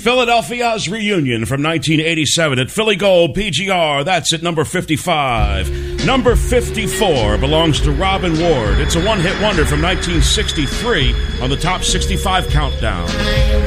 Philadelphia's Reunion from 1987 at Philly Gold PGR. That's at number 55. Number 54 belongs to Robin Ward. It's a one-hit wonder from 1963 on the Top 65 Countdown.